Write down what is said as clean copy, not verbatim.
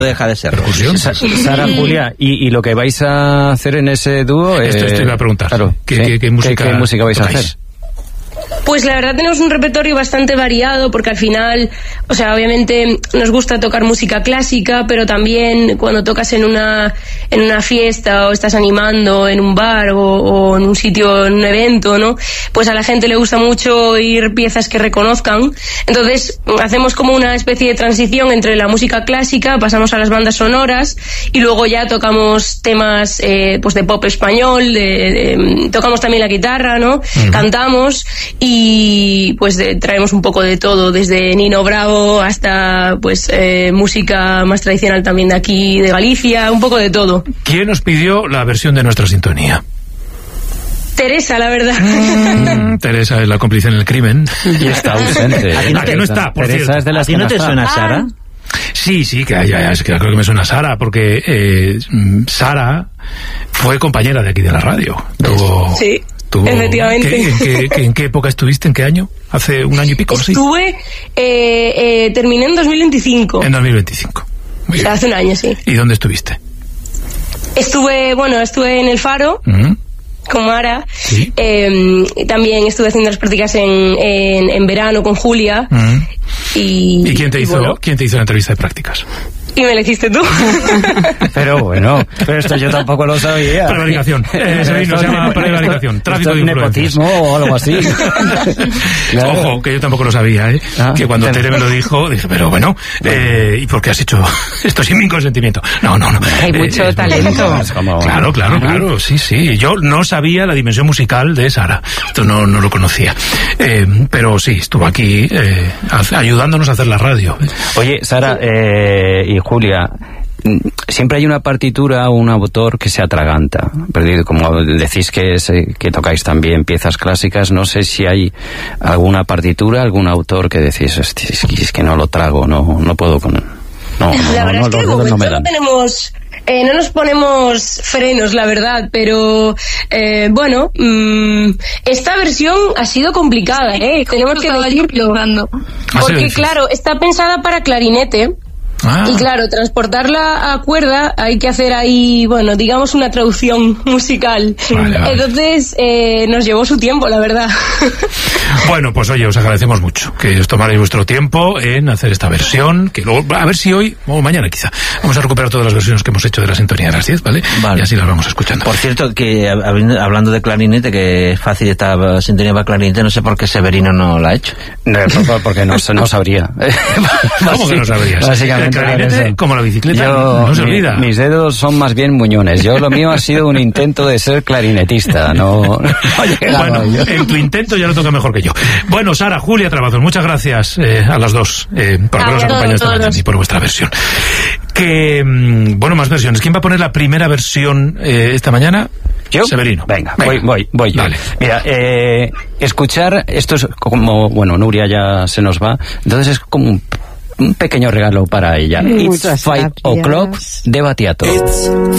deja de ser. Sara, Julia, ¿y lo que vais a hacer en ese dúo? Esto te iba a preguntar. Claro, ¿Qué música vais a hacer? Pues la verdad tenemos un repertorio bastante variado, porque al final, o sea, obviamente nos gusta tocar música clásica, pero también cuando tocas en una fiesta o estás animando en un bar o en un sitio, en un evento, ¿no? Pues a la gente le gusta mucho oír piezas que reconozcan. Entonces hacemos como una especie de transición entre la música clásica, pasamos a las bandas sonoras y luego ya tocamos temas pues de pop español, tocamos también la guitarra, ¿no? Uh-huh. Cantamos y pues traemos un poco de todo, desde Nino Bravo hasta pues música más tradicional también de aquí, de Galicia, un poco de todo. ¿Quién nos pidió la versión de nuestra sintonía? Teresa, la verdad. Teresa es la cómplice en el crimen. Y está ausente. Aquí no está, por Teresa cierto. es de las ¿A ti no te suena Sara? Sí, que creo que me suena Sara, porque Sara fue compañera de aquí de la radio. Sí. Efectivamente. ¿En qué época estuviste? ¿En qué año? ¿Hace un año y pico? Estuve, terminé en 2025. En 2025. Muy bien. Hace un año, sí. ¿Y dónde estuviste? Estuve en El Faro, con Mara. ¿Sí? También estuve haciendo las prácticas en verano con Julia. ¿Y quién te hizo la entrevista de prácticas? Y me lo hiciste tú. Pero esto yo tampoco lo sabía. Prevaricación. Se llama prevaricación. Tráfico de influencias. Nepotismo o algo así. Claro. Ojo, que yo tampoco lo sabía, ¿eh? Que cuando Tere me lo dijo, dije, pero bueno, ¿y por qué has hecho esto sin mi consentimiento? No. Hay mucho talento. Claro, sí. Yo no sabía la dimensión musical de Sara. Esto no lo conocía. Pero sí, estuvo aquí ayudándonos a hacer la radio. Oye, Sara, y Julia, siempre hay una partitura o un autor que se atraganta. Como decís que tocáis también piezas clásicas, no sé si hay alguna partitura, algún autor que decís, es que no lo trago, no puedo con... La verdad es que de momento no tenemos... no nos ponemos frenos, la verdad, pero esta versión ha sido complicada, tenemos que decirlo. Porque claro, está pensada para clarinete. Y claro, transportarla a cuerda hay que hacer ahí, digamos una traducción musical. Vale. Entonces nos llevó su tiempo, la verdad. Bueno, pues oye, os agradecemos mucho que os tomarais vuestro tiempo en hacer esta versión, que luego, a ver si hoy o mañana quizá, vamos a recuperar todas las versiones que hemos hecho de la sintonía de las 10, ¿vale? Y así las vamos escuchando. Por cierto, que hablando de clarinete, que es fácil esta sintonía para clarinete, no sé por qué Severino no la ha hecho. Porque no sabría. ¿Cómo que no sabrías? Básicamente. Clarinete, como la bicicleta, no se olvida. Mis dedos son más bien muñones. Lo mío ha sido un intento de ser clarinetista. Bueno, en tu intento ya lo toca mejor que yo. Bueno, Sara, Julia Trabazos, muchas gracias a las dos por habernos acompañado esta mañana y por vuestra versión. Más versiones. ¿Quién va a poner la primera versión esta mañana? ¿Yo? Severino. Venga. Voy. Dale. Mira, escuchar, esto es como, Nuria ya se nos va, entonces es como un pequeño regalo para ella. It's 5 o'clock de Battiato.